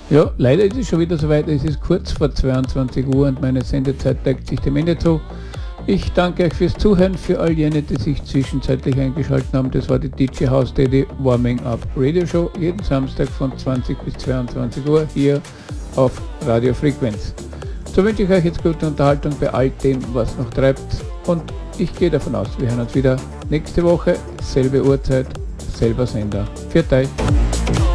Ja, leider ist es schon wieder soweit. Es ist kurz vor 22 Uhr und meine Sendezeit neigt sich dem Ende zu. Ich danke euch fürs Zuhören, für all jene, die sich zwischenzeitlich eingeschaltet haben. Das war die DJ House Daddy Warming Up Radio Show, jeden Samstag von 20 bis 22 Uhr hier auf Radio Frequenz. So wünsche ich euch jetzt gute Unterhaltung bei all dem, was noch treibt. Und ich gehe davon aus, wir hören uns wieder nächste Woche, selbe Uhrzeit, selber Sender. Viert euch!